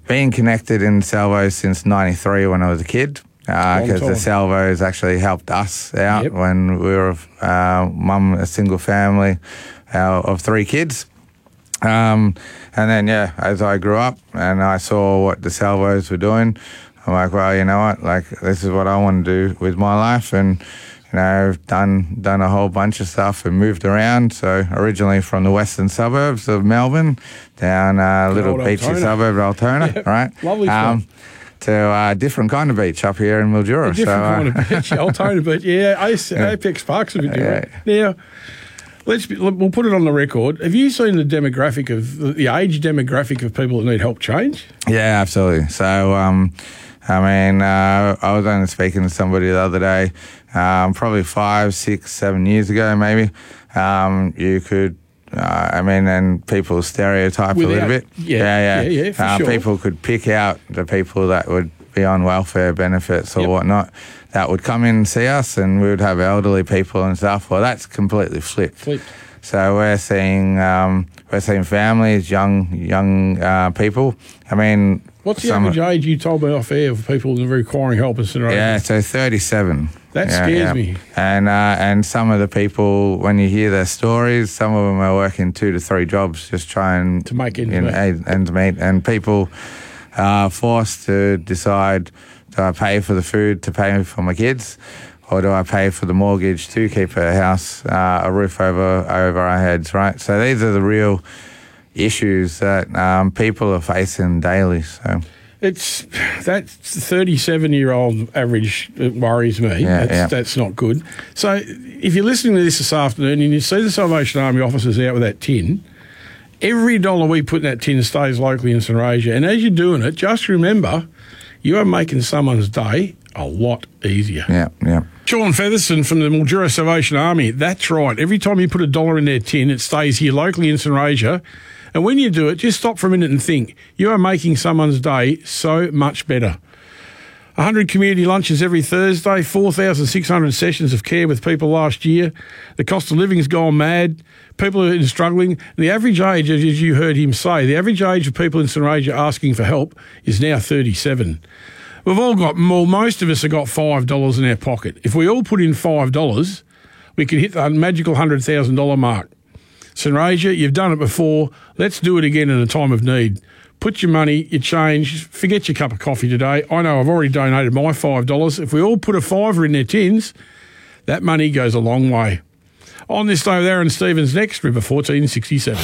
been connected in Salvos since 93 when I was a kid, because the Salvos actually helped us out when we were a single family of 3 kids. And then, as I grew up and I saw what the Salvos were doing, I'm like, well, you know what, like, this is what I want to do with my life. And, you know, I've done a whole bunch of stuff and moved around. So originally from the western suburbs of Melbourne down a little beachy suburb of Altona, right? Lovely stuff. To a different kind of beach up here in Mildura. Kind of beach, Altona Beach. Apex Park's a bit different. Now, we'll put it on the record. Have you seen the demographic of the age demographic of people that need help change? Yeah, absolutely. So, I was only speaking to somebody the other day, probably 5, 6, 7 years ago, maybe. You could, and people stereotype a little bit. Yeah, for sure. People could pick out the people that would be on welfare benefits or whatnot that would come in and see us, and we would have elderly people and stuff. Well, that's completely flipped. So we're seeing families, young people. I mean, what's the average age you told me off air of people requiring help in St. Rose? Yeah, so 37. That scares me. And some of the people, when you hear their stories, some of them are working 2 to 3 jobs just trying to make ends meet. And people are forced to decide, do I pay for the food to pay for my kids, or do I pay for the mortgage to keep a house, a roof over our heads, right? So these are the real issues that people are facing daily. So it's that 37-year-old average that worries me. That's not good. So if you're listening to this afternoon and you see the Salvation Army officers out with that tin, every dollar we put in that tin stays locally in St. Rose. And as you're doing it, just remember, you are making someone's day a lot easier. Yeah. Sean Featherson from the Mildura Salvation Army. That's right. Every time you put $1 in their tin, it stays here locally in St. Rose. And when you do it, just stop for a minute and think. You are making someone's day so much better. 100 community lunches every Thursday, 4,600 sessions of care with people last year. The cost of living has gone mad. People are struggling. And the average age, as you heard him say, the average age of people in St. Rose asking for help is now 37. We've all got, most of us have got $5 in our pocket. If we all put in $5, we could hit the magical $100,000 mark. St. Rose, you've done it before. Let's do it again in a time of need. Put your money, your change, forget your cup of coffee today. I know I've already donated my $5. If we all put a $5 in their tins, that money goes a long way. On this day with Aaron Stevens next, River 1467.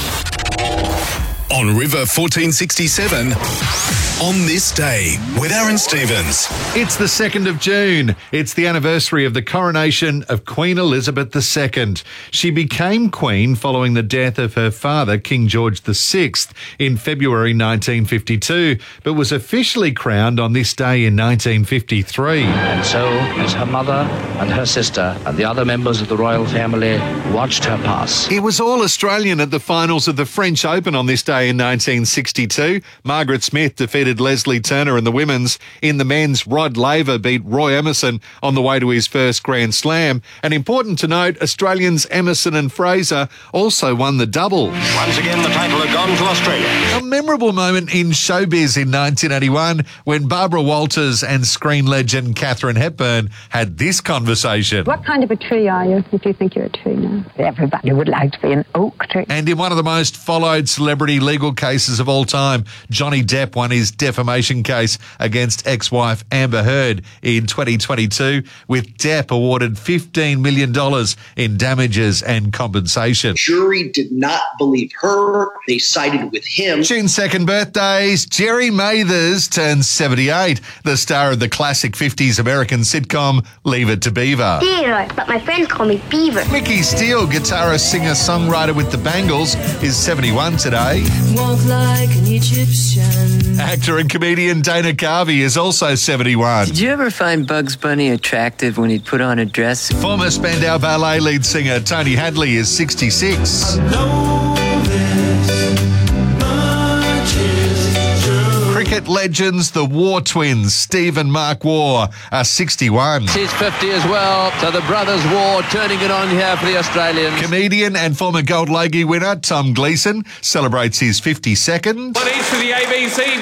On River 1467, on this day with Aaron Stevens. It's the 2nd of June. It's the anniversary of the coronation of Queen Elizabeth II. She became Queen following the death of her father, King George VI, in February 1952, but was officially crowned on this day in 1953. And so, as her mother and her sister and the other members of the royal family watched her pass. It was all Australian at the finals of the French Open on this day in 1962. Margaret Smith defeated Leslie Turner in the women's. In the men's, Rod Laver beat Roy Emerson on the way to his first Grand Slam. And important to note, Australians Emerson and Fraser also won the double. Once again, the title had gone to Australia. A memorable moment in showbiz in 1981 when Barbara Walters and screen legend Katharine Hepburn had this conversation. What kind of a tree are you if you think you're a tree now? Everybody would like to be an oak tree. And in one of the most followed celebrity legal cases of all time, Johnny Depp won his defamation case against ex-wife Amber Heard in 2022, with Depp awarded $15 million in damages and compensation. The jury did not believe her. They sided with him. June 2nd birthdays. Jerry Mathers turns 78, the star of the classic 50s American sitcom Leave It to Beaver. Theodore, but my friends call me Beaver. Mickey Steele, guitarist, singer, songwriter with the Bangles, is 71 today. Walk like an Egyptian. Actor and comedian Dana Carvey is also 71. Did you ever find Bugs Bunny attractive when he'd put on a dress? Former Spandau Ballet lead singer Tony Hadley is 66. Cricket legends, the War twins, Steve and Mark Waugh, are 61. He's 50 as well, so the brothers Waugh turning it on here for the Australians. Comedian and former Gold Logie winner Tom Gleeson celebrates his 52nd. One each for the ABC.